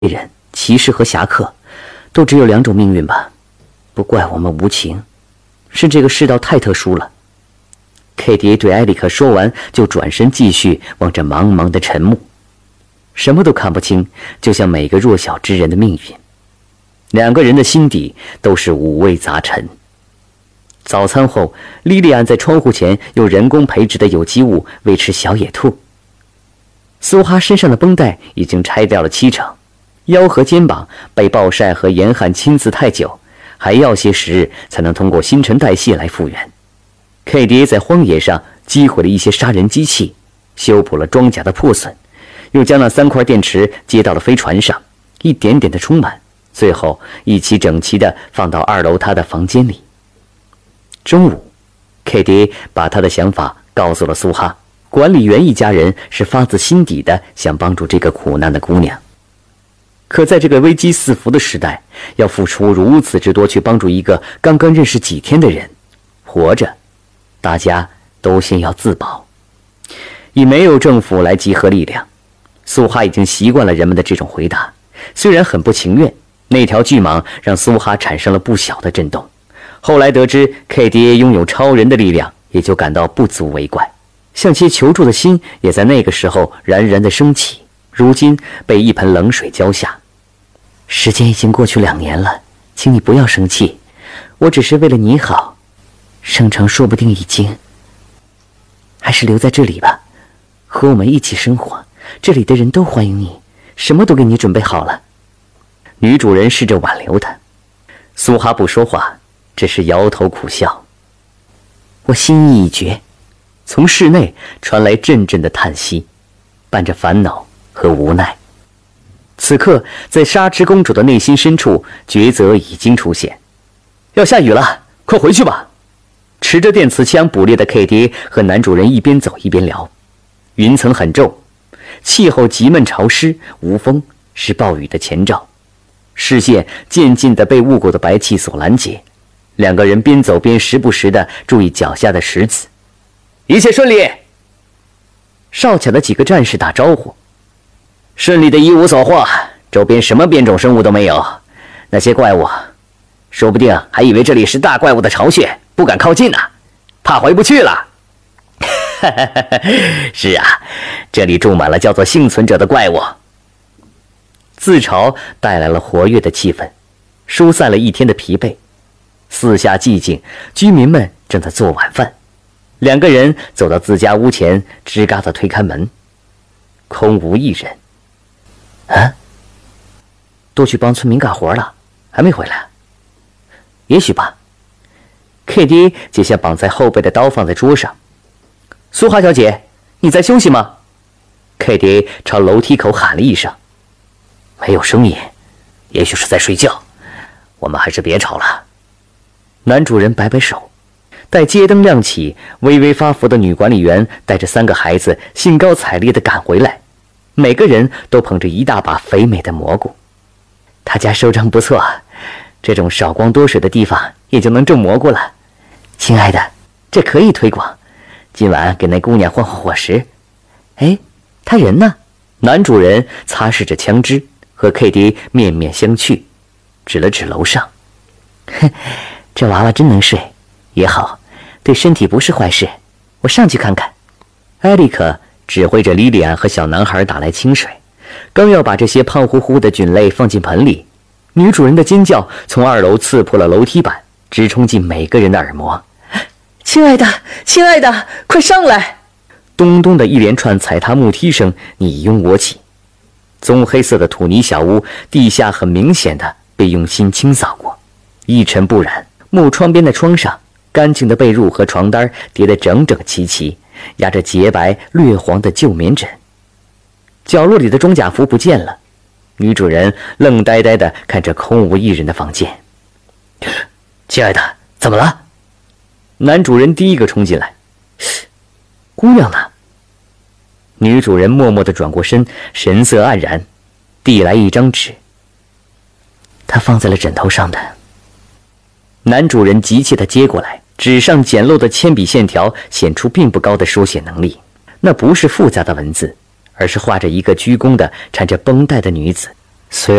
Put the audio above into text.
人、骑士和侠客，都只有2种命运吧？不怪我们无情，是这个世道太特殊了。KDA 对埃里克说完，就转身继续望着茫茫的晨暮，什么都看不清，就像每个弱小之人的命运。2个人的心底都是五味杂陈。早餐后，莉莉安在窗户前用人工培植的有机物喂吃小野兔。苏哈身上的绷带已经拆掉了70%，腰和肩膀被暴晒和严寒侵刺太久，还要些时日才能通过新陈代谢来复原。KDA 在荒野上击毁了一些杀人机器，修补了装甲的破损，又将那3块电池接到了飞船上，一点点的充满，最后一起整齐地放到2楼他的房间里。中午 KDA 把他的想法告诉了苏哈，管理员一家人是发自心底的想帮助这个苦难的姑娘。可在这个危机四伏的时代，要付出如此之多去帮助一个刚刚认识几天的人，活着大家都先要自保。以没有政府来集合力量，苏哈已经习惯了人们的这种回答，虽然很不情愿，那条巨蟒让苏哈产生了不小的震动。后来得知 KDA 拥有超人的力量，也就感到不足为怪，向其求助的心也在那个时候冉冉的升起，如今被一盆冷水浇下。时间已经过去2年了，请你不要生气，我只是为了你好。圣城说不定已经……还是留在这里吧，和我们一起生活，这里的人都欢迎你，什么都给你准备好了。女主人试着挽留他，苏哈不说话，只是摇头苦笑。我心意已决。从室内传来阵阵的叹息，伴着烦恼和无奈。此刻在沙之公主的内心深处，抉择已经出现。要下雨了，快回去吧。持着电磁枪捕猎的 KDA 和男主人一边走一边聊。云层很皱，气候极闷潮湿，无风是暴雨的前兆。视线渐渐地被雾垢的白气所拦截。2个人边走边时不时地注意脚下的石子。一切顺利。哨卡的几个战士打招呼。顺利的一无所获，周边什么变种生物都没有。那些怪物，说不定还以为这里是大怪物的巢穴，不敢靠近呢，怕回不去了。是啊，这里住满了叫做幸存者的怪物。自嘲带来了活跃的气氛，疏散了一天的疲惫。四下寂静，居民们正在做晚饭。2个人走到自家屋前，吱嘎地推开门，空无一人。啊，都去帮村民干活了，还没回来？也许吧。KDA 解下绑在后背的刀，放在桌上。苏哈小姐，你在休息吗？ KDA 朝楼梯口喊了一声。没有声音，也许是在睡觉，我们还是别吵了。男主人摆摆手。待街灯亮起，微微发福的女管理员带着3个孩子兴高采烈地赶回来，每个人都捧着一大把肥美的蘑菇。他家收成不错，这种少光多水的地方也就能种蘑菇了。亲爱的，这可以推广，今晚给那姑娘换换伙食。哎，他人呢？男主人擦拭着枪支，和 KDA 面面相觑，指了指楼上。这娃娃真能睡，也好，对身体不是坏事。我上去看看。埃里克指挥着莉莉安和小男孩打来清水，刚要把这些胖乎乎的菌类放进盆里，女主人的尖叫从2楼刺破了楼梯板，直冲进每个人的耳膜。亲爱的，亲爱的，快上来！咚咚的一连串踩踏木梯声你拥我起。棕黑色的土泥小屋地下很明显的被用心清扫过，一尘不染。木窗边的窗上，干净的被褥和床单叠得整整齐齐，压着洁白略黄的旧棉枕。角落里的装甲服不见了，女主人愣呆呆地看着空无一人的房间。亲爱的，怎么了？男主人第一个冲进来。姑娘呢？女主人默默地转过身，神色黯然，递来一张纸。她放在了枕头上的。男主人急切地接过来，纸上简陋的铅笔线条显出并不高的书写能力。那不是复杂的文字，而是画着一个鞠躬的缠着绷带的女子。 随